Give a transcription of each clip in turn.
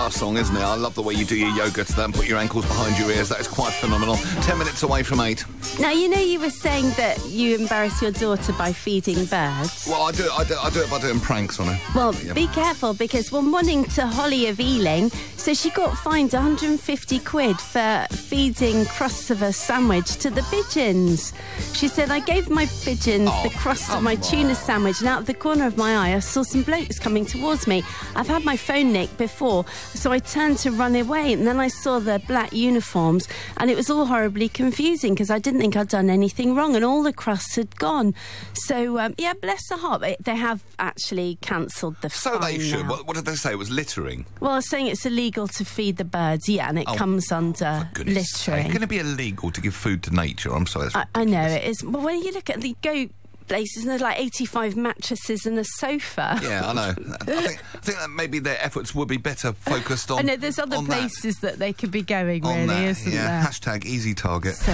love song, isn't it? I love the way you do your yoga to that and put your ankles behind your ears. That is quite phenomenal. 10 minutes away from 8. Now, you know you were saying that you embarrass your daughter by feeding birds. Well, I do it by doing pranks on her. Well, be careful, because one morning to Holly of Ealing, so she got fined 150 quid for feeding crusts of a sandwich to the pigeons. She said, I gave my pigeons the crust of my tuna sandwich, and out of the corner of my eye I saw some blokes coming towards me. I've had my phone nicked before, so I turned to run away, and then I saw their black uniforms, and it was all horribly confusing because I didn't think I'd done anything wrong, and all the crusts had gone. So, yeah, bless their heart. They have actually cancelled the fine. So they should. Now. What did they say? It was littering? Well, I was saying it's illegal to feed the birds, yeah, and it comes under littering. It's going to be illegal to give food to nature. I'm sorry. I know it is. But when you look at the goat places, and there's like 85 mattresses and a sofa. Yeah, I know. I think that maybe their efforts would be better focused on. I know there's other places that they could be going, really, isn't there? Hashtag easy target. So.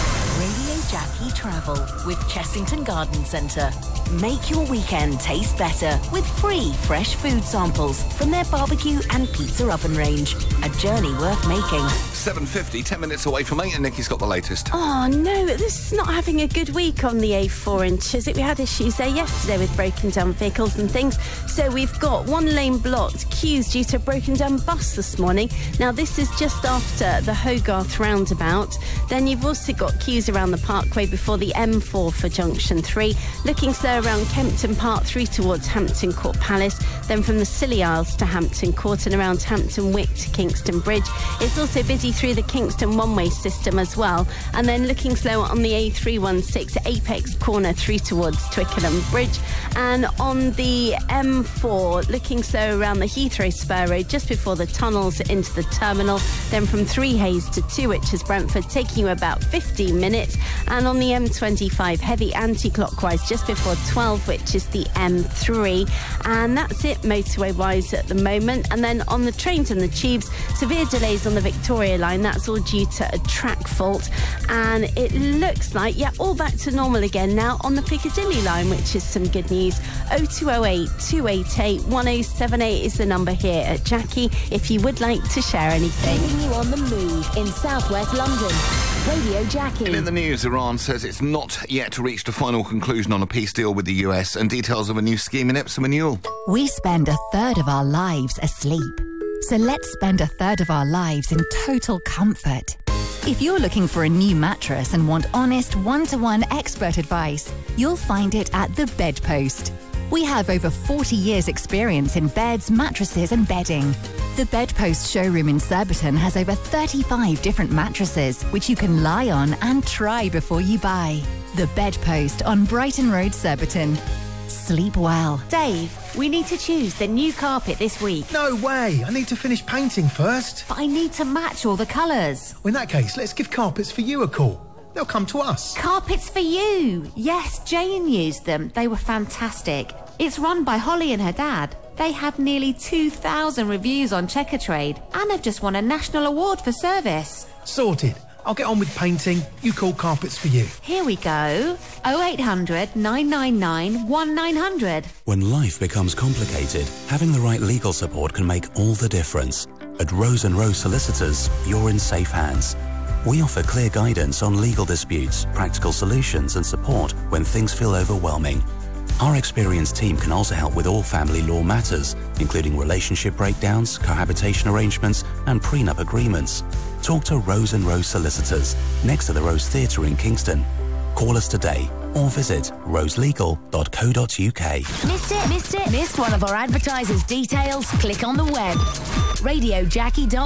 Radio Jackie Travel with Chessington Garden Centre. Make your weekend taste better with free fresh food samples from their barbecue and pizza oven range. A journey worth making. 7:50, 10 minutes away from 8, and Nikki's got the latest. Oh, no, this is not having a good week on the A4 inches. We had issues there yesterday with broken down vehicles and things. So we've got one lane blocked, queues due to a broken down bus this morning. Now, this is just after the Hogarth roundabout. Then you've also got queues around the Parkway before the M4 for Junction 3. Looking slow around Kempton Park through towards Hampton Court Palace. Then from the Scilly Isles to Hampton Court and around Hampton Wick to Kingston Bridge. It's also busy through the Kingston one-way system as well. And then looking slow on the A316 Apex Corner through towards Twickenham Bridge. And on the M4, looking slow around the Heathrow Spur Road just before the tunnels into the terminal. Then from Three Hayes to Two Witches Brentford, taking you about 15 minutes. And on the M25, heavy anti-clockwise just before 12, which is the M3. And that's it motorway-wise at the moment. And then on the trains and the tubes, severe delays on the Victoria line. That's all due to a track fault. And it looks like, all back to normal again now on the Piccadilly line, which is some good news. 0208 288 1078 is the number here at Jackie if you would like to share anything. Keeping you on the move in southwest London. Radio Jackie. And in the news, Iran says it's not yet reached a final conclusion on a peace deal with the US, and details of a new scheme in Epsom and Ewell. We spend a third of our lives asleep. So let's spend a third of our lives in total comfort. If you're looking for a new mattress and want honest, one-to-one expert advice, you'll find it at The Bedpost. We have over 40 years' experience in beds, mattresses and bedding. The Bedpost showroom in Surbiton has over 35 different mattresses, which you can lie on and try before you buy. The Bedpost on Brighton Road, Surbiton. Sleep well. Dave, we need to choose the new carpet this week. No way! I need to finish painting first. But I need to match all the colours. Well, in that case, let's give Carpets for You a call. They'll come to us. Carpets for You! Yes, Jane used them. They were fantastic. It's run by Holly and her dad. They have nearly 2,000 reviews on Checkatrade and have just won a national award for service. Sorted. I'll get on with painting. You call Carpets for You. Here we go. 0800 999 1900. When life becomes complicated, having the right legal support can make all the difference. At Rose & Rose Solicitors, you're in safe hands. We offer clear guidance on legal disputes, practical solutions and support when things feel overwhelming. Our experienced team can also help with all family law matters, including relationship breakdowns, cohabitation arrangements and prenup agreements. Talk to Rose & Rose Solicitors, next to the Rose Theatre in Kingston. Call us today or visit roselegal.co.uk. Missed one of our advertisers' details? Click on the web. RadioJackie.com.